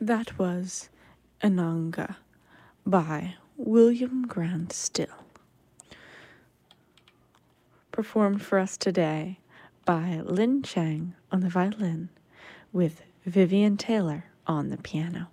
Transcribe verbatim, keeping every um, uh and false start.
That was Ananga by William Grant Still, performed for us today by Lin Chang on the violin with Vivian Taylor on the piano.